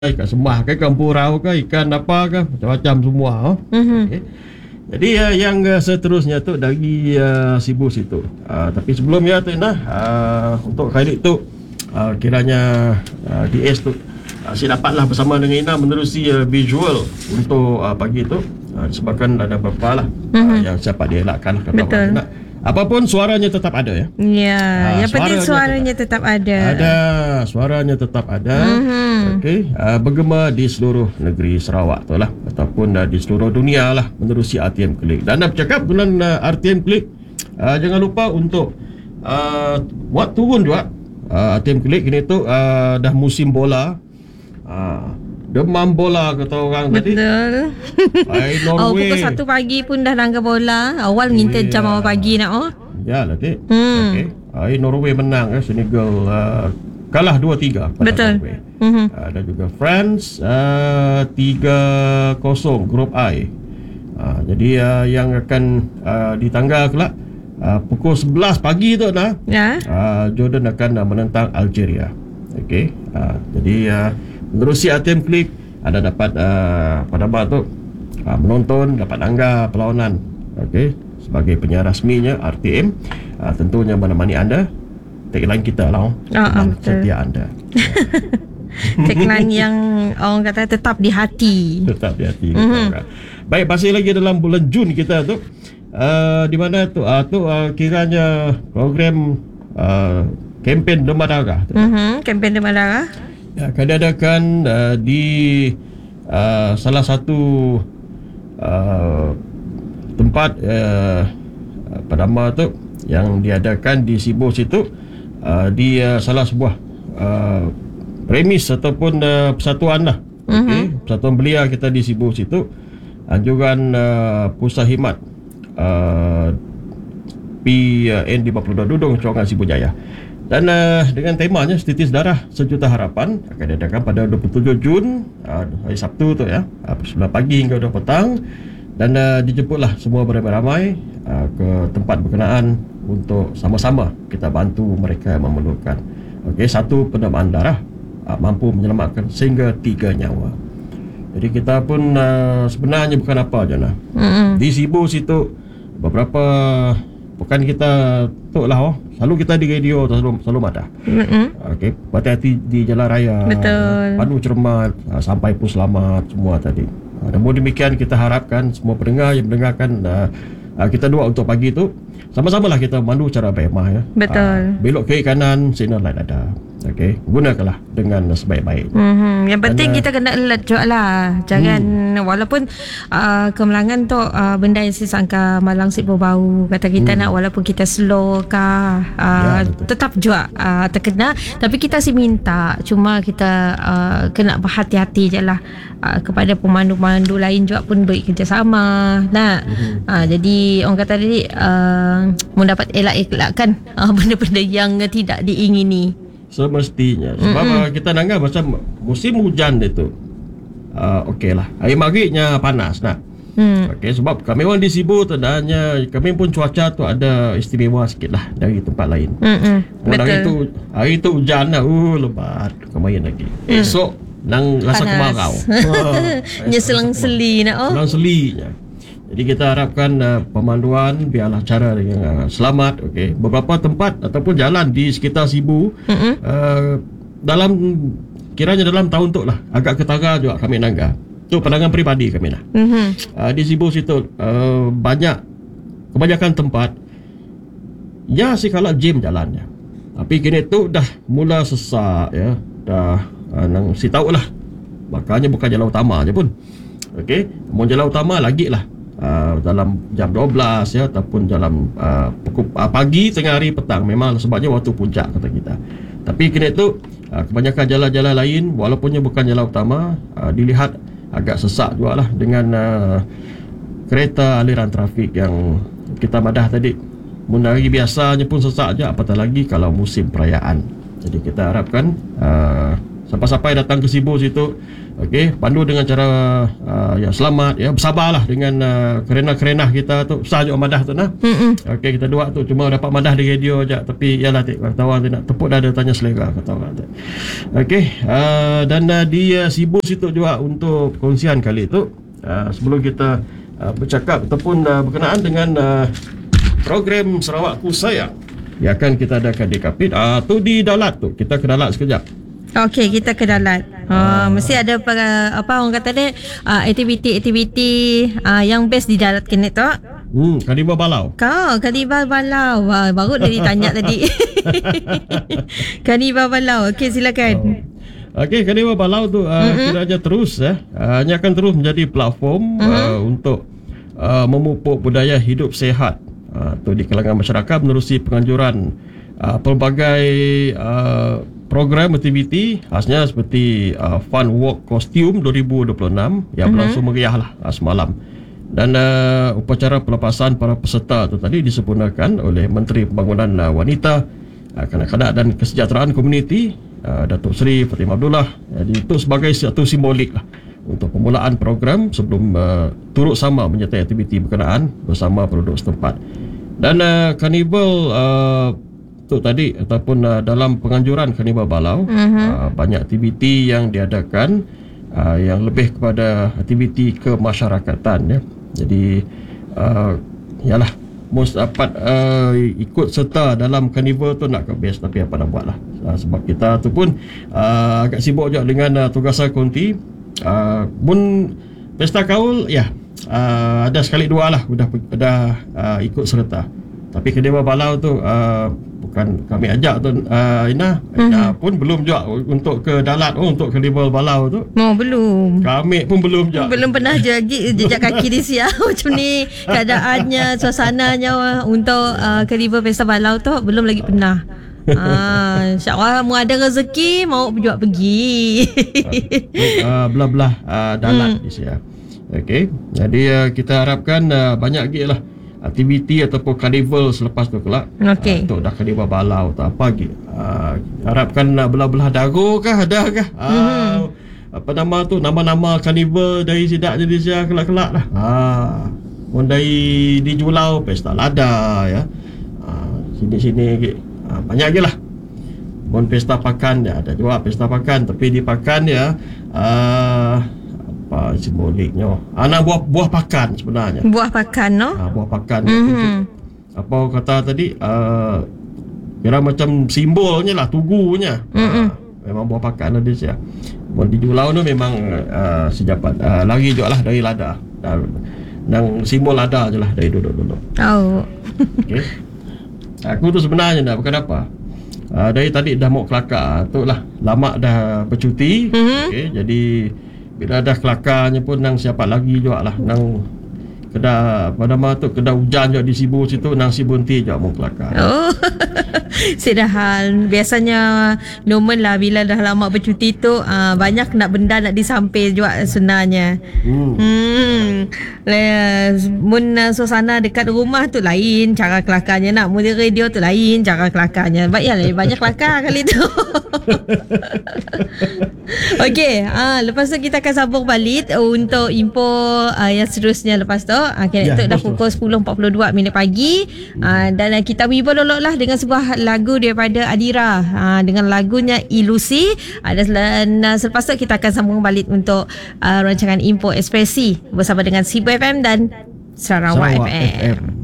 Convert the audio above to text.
ikan sembah ke, ikan purau ke, ikan apa ke, macam-macam semua. Okay. Jadi yang seterusnya tu dari Sibu situ. Tapi sebelumnya tu untuk kali tu kiranya DS tu saya dapatlah bersama dengan Ina menerusi visual untuk pagi tu, disebabkan ada beberapa lah yang siapa dielakkan lah, betul. Apapun suaranya tetap ada ya. Ya, yang penting suaranya tetap ada. Ada, suaranya tetap ada. Okey, bergema di seluruh negeri Sarawak tu lah, ataupun di seluruh dunia lah menerusi RTM Klik. Dan nak bercakap dengan RTM Klik, jangan lupa untuk buat turun juga RTM Klik ini tu dah musim bola. Demam bola kata orang tadi. Betul. Norway. Pukul 1 pagi pun dah langgar bola. Awal minta jam awal pagi nak. Ya lah Tik. Okay. Norway menang Senegal kalah 2-3 pada betul. Norway. Dan juga France 3-0 grup I. Jadi yang akan ditanggal kelak pukul 11 pagi tu Jordan akan menentang Algeria. Okey. Jadi menerusi RTM Klik, anda dapat pada mak tu menonton, dapat langgar perlawanan. Okey, sebagai penyiar rasminya RTM, tentunya menemani anda. Tagline kita lah, setia anda. Tagline yang orang kata tetap di hati. Tetap di hati. Baik, masih lagi dalam bulan Jun kita tu, di mana tu kiranya program kempen Demam Darah. Kempen Demam Darah akan diadakan di salah satu tempat Padama tu yang diadakan di Sibu situ, di salah sebuah premis ataupun persatuan lah. Okay? Persatuan belia kita di Sibu situ, anjuran Pusat Khidmat PN52 Dudung Corangan Sibu Jaya. Dan dengan temanya Setitis Darah Sejuta Harapan akan diadakan pada 27 Jun, hari Sabtu tu ya, 9 pagi hingga 2 petang. Dan dijemputlah semua beramai-ramai ke tempat berkenaan untuk sama-sama kita bantu mereka yang memerlukan. Okey, satu penambahan darah mampu menyelamatkan sehingga 3 nyawa. Jadi kita pun sebenarnya bukan apa je lah. Di Sibu situ beberapa bukan kita tu lah selalu kita di radio selalu ada. Okey, hati-hati di jalan raya. Betul. Pandu cermat, sampai pun selamat semua tadi. Namun demikian kita harapkan semua pendengar yang mendengarkan kita doa untuk pagi tu sama-samalah kita mandu cara berhemah ya. Betul. Belok kiri kanan, signal light ada. Okey, gunakanlah dengan sebaik-baiknya. Yang penting kita kena alert juga lah. Jangan walaupun kemelangan tu benda yang saya sangka malang sip bau. Kata kita nak walaupun kita slow kah tetap juga terkena. Tapi kita sih minta, cuma kita kena berhati-hati je lah. Kepada pemandu-pemandu lain juga pun bekerjasama. Jadi orang kata tadi mendapat elak-elakkan benda-benda yang tidak diingini. Semestinya sebab kita dengar macam musim hujan itu okey lah, air maghribnya panas nak. Okey, sebab kami orang di Sibu tandanya kami pun cuaca tu ada istimewa sikit lah dari tempat lain. Betul. Hari tu hujan lah, lebat kemarin lagi. Esok nang rasa kemarau. Selang-seli nak selang-selinya. Jadi kita harapkan pemanduan biarlah cara yang selamat. Okey, beberapa tempat ataupun jalan di sekitar Sibu dalam kiranya dalam tahun tu lah agak ketara juga kami nanggar. Tu pandangan peribadi kami lah. Di Sibu situ kebanyakan tempat ya sekala jam jalannya. Tapi kini tu dah mula sesak ya. Dah nang si tahu lah. Makanya bukan jalan utama je pun. Okey, mau jalan utama lagi lah. Dalam jam 12 ya, ataupun dalam pukul pagi, tengah hari, petang. Memang sebabnya waktu puncak kata kita. Tapi kini tu kebanyakan jalan-jalan lain walaupunnya bukan jalan utama dilihat agak sesak juga lah dengan kereta aliran trafik yang kita madah tadi. Mun hari biasanya pun sesak je, apatah lagi kalau musim perayaan. Jadi kita harapkan Sampai-sampai datang ke Sibu situ, okey, pandu dengan cara yang selamat, ya, bersabarlah dengan kerena-kerena kita tu. Susah juga madah tu nah. Okey, kita dua tu cuma dapat madah di radio aja, tapi yalah kata orang nak tepuk dah ada tanya selera kata orang tu. Okey, dan di Sibu situ juga untuk perkongsian kali tu, sebelum kita bercakap ataupun berkenaan dengan program Sarawakku Sayang yang akan kita adakan di Kapit, tu di Daulat tu. Kita ke Daulat sekejap. Okey, kita ke Daulat. Mesti ada apa orang kata dia, aktiviti-aktiviti yang best di Daulat kena tu. Karnival Balau. Karnival Balau. Baru dia ditanya tadi. Karnival Balau. Okey, silakan. Okey, Karnival Balau tu kiranya terus hanya akan terus menjadi platform untuk memupuk budaya hidup sihat tu di kalangan masyarakat menerusi penganjuran pelbagai program aktiviti khasnya seperti Fun Walk Costume 2026 yang berlangsung meriah lah semalam. Dan upacara pelepasan para peserta tu tadi disempurnakan oleh Menteri Pembangunan Wanita, Kanak-kanak dan Kesejahteraan Komuniti, Datuk Seri Fatimah Abdullah. Jadi itu sebagai satu simbolik lah untuk permulaan program sebelum turut sama menyertai aktiviti berkenaan bersama penduduk setempat. Dan karnival tu tadi ataupun dalam penganjuran Karnival Balau, banyak aktiviti yang diadakan yang lebih kepada aktiviti kemasyarakatan, ya. Jadi yalah, most dapat ikut serta dalam karnival tu nak ke best, tapi apa nak buat lah, sebab kita tu pun agak sibuk juga dengan tugasan konti. Pun pesta kaul ada sekali dua lah dah ikut serta. Tapi Karnival Balau tu bukan kami ajak tu, Ina pun belum juga untuk ke Daulat untuk Karnival Balau tu. Belum. Kami pun belum juga. Belum pernah jejak kaki di siang macam ni keadaannya, suasananya untuk Karnival Pesta Balau tu belum lagi pernah. InsyaAllah mu ada rezeki mau juga pergi. Belah-belah Daulat di sini. Okey, jadi kita harapkan banyak lagi lah aktiviti ataupun karnival selepas tu kelak. Okey. Untuk dah Karnival Balau tak apa lagi. Harapkan belah-belah Dago kah ada kah? Apa nama tu, nama-nama karnival dari Sidak jadi sia kelak-kelak lah. Pun dari di Julau Pesta Lada, ya. Sini-sini lagi. Banyak lagi lah. Pun pesta pakan ya, ada juga pesta pakan, tapi di pakan ya apa simboliknya, buah pakan sebenarnya. Buah pakan, no? Buah pakan. Apa kata tadi, kira macam simbolnya lah, tugunya. Memang buah pakan ada dia. Pun di Julau tu memang sejapat lari juga lah dari lada. Dan simbol lada je lah dari duduk-duduk. Okay. Aku tu sebenarnya dah bukan apa. Dari tadi dah mau kelakar tu lah. Lama dah bercuti. Okay, jadi bila dah kelakarnya pun nang siapa lagi juga lah. Nang kedai apa nama tu, kedai hujan juga di Sibu situ, nang si Bunti juga mau kelakar. Sedahan biasanya normal lah bila dah lama bercuti tu, banyak nak benda nak disampil juga sebenarnya. Mun suasana dekat rumah tu lain cara kelakarnya, nak mun radio tu lain cara kelakarnya. Banyak kelakar kali tu. Okey, lepas tu kita akan sambung balik untuk info yang seterusnya lepas tu. Itu dah pukul 10.42 pagi. Dan kita wibah dulu lah dengan sebuah lagu daripada Adira, dengan lagunya Ilusi. Dan selepas tu kita akan sambung balik untuk rancangan Info Ekspresi bersama dengan Sibu FM dan Sarawak FM.